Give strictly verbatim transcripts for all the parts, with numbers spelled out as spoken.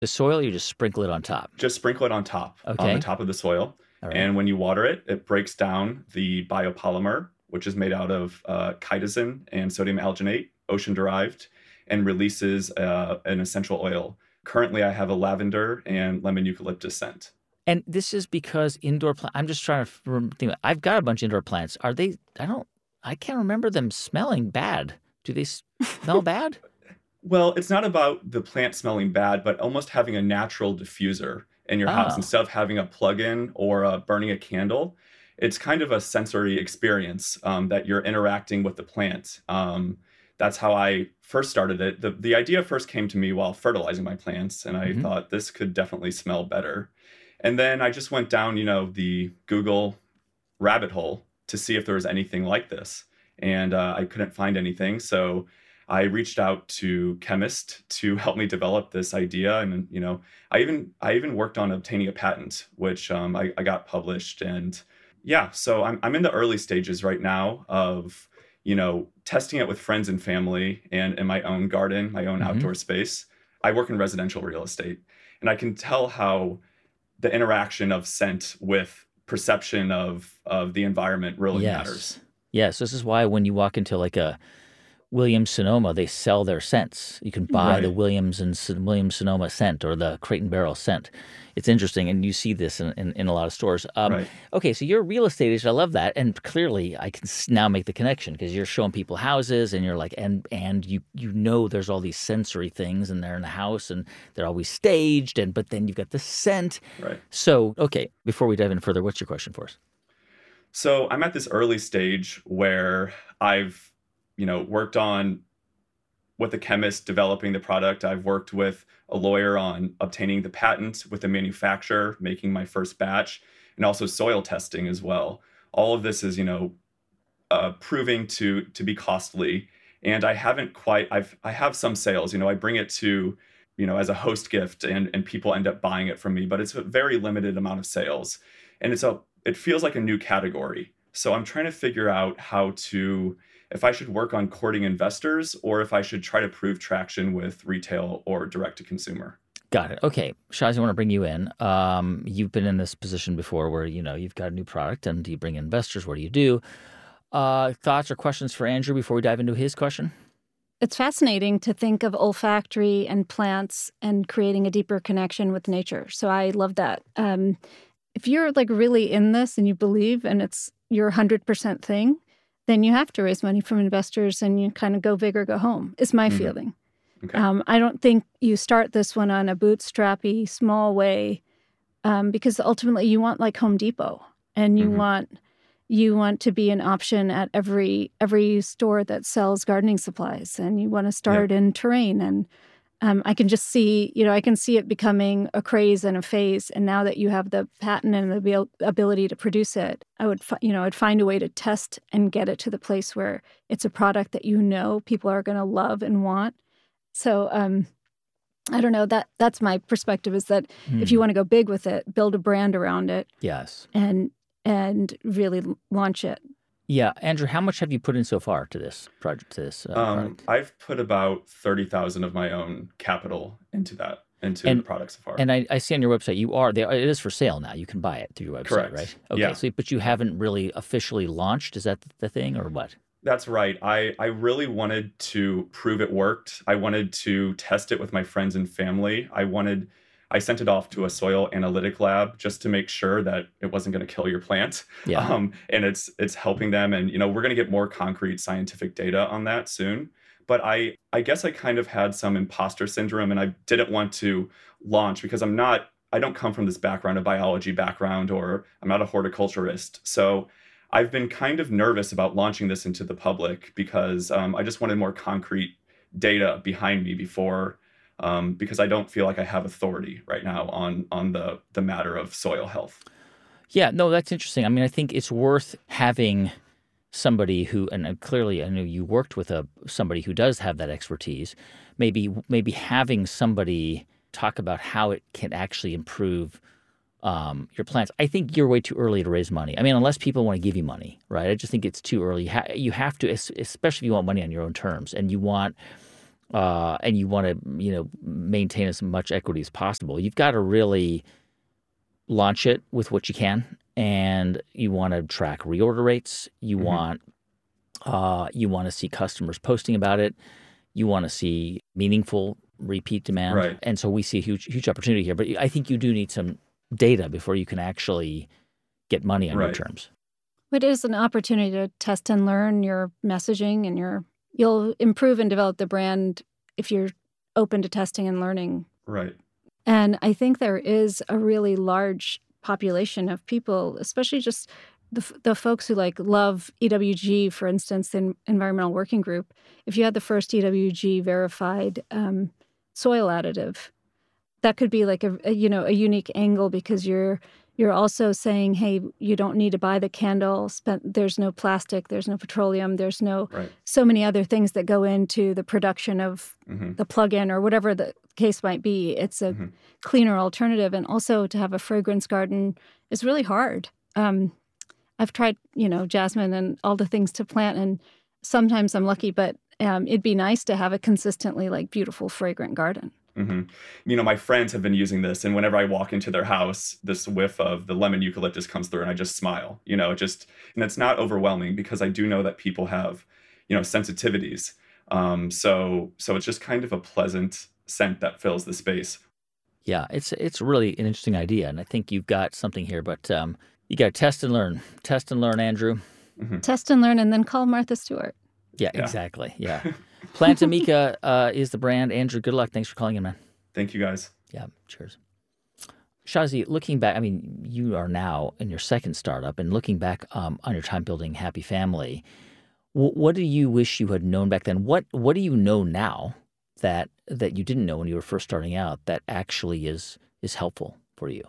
The soil, you just sprinkle it on top. Just sprinkle it on top, on the Okay. top of the soil. All right. And when you water it, it breaks down the biopolymer, which is made out of uh, chitosan and sodium alginate, ocean derived, and releases uh, an essential oil. Currently, I have a lavender and lemon eucalyptus scent. And this is because indoor plant. I'm just trying to think. I've got a bunch of indoor plants. Are they? I don't. I can't remember them smelling bad. Do they smell bad? Well, it's not about the plant smelling bad, but almost having a natural diffuser in your house Oh. instead of having a plug-in or uh, burning a candle. It's kind of a sensory experience um, that you're interacting with the plant. Um, that's how I first started it. The, the idea first came to me while fertilizing my plants, and I Mm-hmm. thought this could definitely smell better. And then I just went down, you know, the Google rabbit hole to see if there was anything like this. And uh, I couldn't find anything. So I reached out to chemists to help me develop this idea. And, you know, I even I even worked on obtaining a patent, which um, I, I got published. And yeah, so I'm I'm in the early stages right now of, you know, testing it with friends and family and in my own garden, my own Mm-hmm. outdoor space. I work in residential real estate, and I can tell how the interaction of scent with perception of of the environment really Yes. matters. Yes. This is why when you walk into like a Williams Sonoma, they sell their scents. You can buy Right. the Williams and Son- Williams Sonoma scent or the Crate and Barrel scent. It's interesting, and you see this in, in, in a lot of stores. Um, Right. Okay, so you're a real estate agent. I love that, and clearly I can s- now make the connection because you're showing people houses, and you're like, and and you you know there's all these sensory things, and they're in the house, and they're always staged, and but then you've got the scent. Right. So okay, before we dive in further, what's your question for us? So I'm at this early stage where I've, you know, worked on with a chemist developing the product. I've worked with a lawyer on obtaining the patent, with the manufacturer making my first batch, and also soil testing as well. All of this is, you know, uh, proving to to be costly, and I haven't quite. I've I have some sales. You know, I bring it to, you know, as a host gift, and and people end up buying it from me, but it's a very limited amount of sales, and it's a it feels like a new category. So I'm trying to figure out how to, if I should work on courting investors or if I should try to prove traction with retail or direct to consumer. Got it. Okay, Shaz, I want to bring you in. Um, you've been in this position before, where you know you've got a new product, and you bring in investors. What do you do? Uh, thoughts or questions for Andrew before we dive into his question? It's fascinating to think of olfactory and plants and creating a deeper connection with nature. So I love that. Um, if you're like really in this and you believe and it's your one hundred percent thing, then you have to raise money from investors and you kind of go big or go home, is my Mhm. feeling. Okay. Um, I don't think you start this one on a bootstrappy, small way, um, because ultimately you want like Home Depot, and you Mhm. want you want to be an option at every every store that sells gardening supplies, and you want to start in terrain. And um, I can just see, you know, I can see it becoming a craze and a phase. And now that you have the patent and the abil- ability to produce it, I would, fi- you know, I'd find a way to test and get it to the place where it's a product that you know people are going to love and want. So um, I don't know, that that's my perspective, is that if you Hmm. want to go big with it, build a brand around it Yes. and and really l- launch it. Yeah, Andrew, how much have you put in so far to this project, to this uh, Um, product? I've put about thirty thousand of my own capital into that, into And the product so far. and I, I see on your website you are there. It is for sale now. You can buy it through your website, Correct. right? Okay. Yeah. So, but you haven't really officially launched. Is that the thing, or what? That's right. I, I really wanted to prove it worked. I wanted to test it with my friends and family. I wanted, I sent it off to a soil analytic lab just to make sure that it wasn't going to kill your plant. Yeah. Um, and it's it's helping them. And you know, we're going to get more concrete scientific data on that soon. But I I guess I kind of had some imposter syndrome, and I didn't want to launch because I'm not. I don't come from this background, a biology background, or I'm not a horticulturist. So I've been kind of nervous about launching this into the public because um, I just wanted more concrete data behind me before, um, because I don't feel like I have authority right now on on the the matter of soil health. Yeah, no, that's interesting. I mean, I think it's worth having somebody who, and uh, clearly I know you worked with a somebody who does have that expertise. Maybe maybe having somebody talk about how it can actually improve um, your plants. I think you're way too early to raise money. I mean, unless people want to give you money, right? I just think it's too early. You, ha- you have to, es- especially if you want money on your own terms, and you want uh, and you want to, you know, maintain as much equity as possible, you've got to really launch it with what you can, and you want to track reorder rates. You mm-hmm. want uh, you want to see customers posting about it. You want to see meaningful repeat demand, right. And so we see a huge huge opportunity here. But I think you do need some data before you can actually get money on right. your terms. It is an opportunity to test and learn your messaging, and your you'll improve and develop the brand if you're open to testing and learning. Right. And I think there is a really large population of people, especially just the the folks who like love E W G, for instance, the Environmental Working Group. If you had the first E W G verified um, soil additive, that could be like a, a you know a unique angle, because you're you're also saying, hey, you don't need to buy the candle. Spent, there's no plastic, there's no petroleum, there's no right. so many other things that go into the production of mm-hmm. the plug-in or whatever the case might be. It's a mm-hmm. cleaner alternative. And also to have a fragrance garden is really hard. Um, I've tried, you know, jasmine and all the things to plant, and sometimes I'm lucky, but um, it'd be nice to have a consistently like beautiful, fragrant garden. Mm-hmm. You know, my friends have been using this, and whenever I walk into their house, this whiff of the lemon eucalyptus comes through, and I just smile. You know, just and it's not overwhelming, because I do know that people have, you know, sensitivities. Um, so, so it's just kind of a pleasant scent that fills the space. Yeah, it's it's really an interesting idea, and I think you've got something here. But um, you got to test and learn, test and learn, Andrew. Mm-hmm. Test and learn, and then call Martha Stewart. Yeah, Yeah. exactly. Yeah. Plantamika uh, is the brand. Andrew, good luck. Thanks for calling in, man. Thank you, guys. Yeah, cheers. Shazi, looking back, I mean, you are now in your second startup, and looking back um, on your time building Happy Family, w- what do you wish you had known back then? What What do you know now that that you didn't know when you were first starting out that actually is is helpful for you?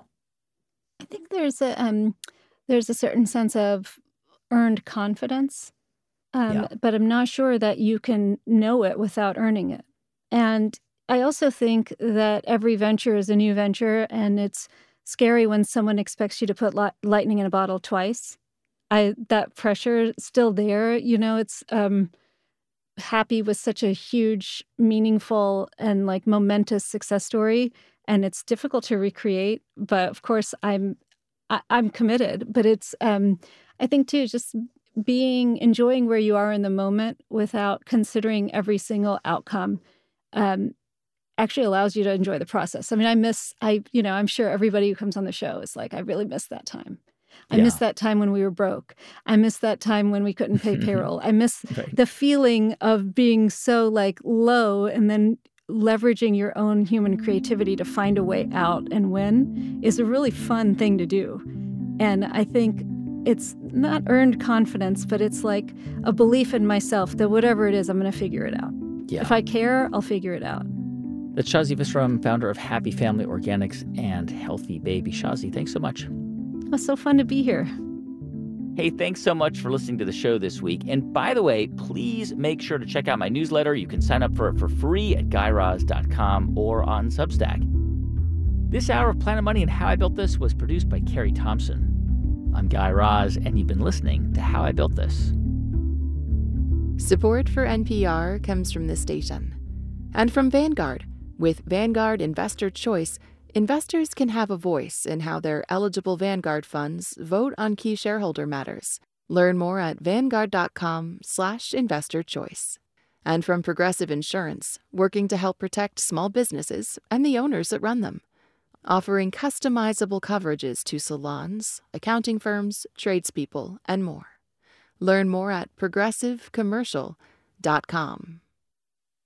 I think there's a um, there's a certain sense of earned confidence. Um, Yeah. But I'm not sure that you can know it without earning it. And I also think that every venture is a new venture, and it's scary when someone expects you to put li- lightning in a bottle twice. I that pressure is still there. You know, it's um, Happy was such a huge, meaningful, and like momentous success story, and it's difficult to recreate. But of course, I'm I, I'm committed. But it's um, I think too just being enjoying where you are in the moment without considering every single outcome um, actually allows you to enjoy the process. I mean, I miss, I, you know, I'm sure everybody who comes on the show is like, I really miss that time. I Yeah. miss that time when we were broke. I miss that time when we couldn't pay payroll. I miss Right. the feeling of being so like low, and then leveraging your own human creativity to find a way out and win is a really fun thing to do. And I think it's not earned confidence, but it's like a belief in myself that whatever it is, I'm going to figure it out. Yeah. If I care, I'll figure it out. That's Shazi Visram, founder of Happy Family Organics and Healthy Baby. Shazi, thanks so much. It was so fun to be here. Hey, thanks so much for listening to the show this week. And by the way, please make sure to check out my newsletter. You can sign up for it for free at guy raz dot com or on Substack. This hour of Planet Money and How I Built This was produced by Carrie Thompson. I'm Guy Raz, and you've been listening to How I Built This. Support for N P R comes from this station and from Vanguard. With Vanguard Investor Choice, investors can have a voice in how their eligible Vanguard funds vote on key shareholder matters. Learn more at vanguard.com slash investor choice. And from Progressive Insurance, working to help protect small businesses and the owners that run them. Offering customizable coverages to salons, accounting firms, tradespeople, and more. Learn more at progressive commercial dot com.